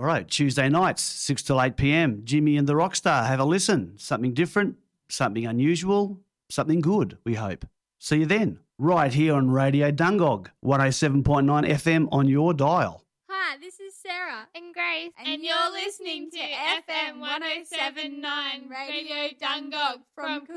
right, Tuesday nights, 6 till 8 p.m, Jimmy and the Rockstar. Have a listen. Something different, something unusual, something good, we hope. See you then, right here on Radio Dungog, 107.9 FM on your dial. Hi, this is Sarah and Grace, and you're listening to FM 107.9 Radio Dungog from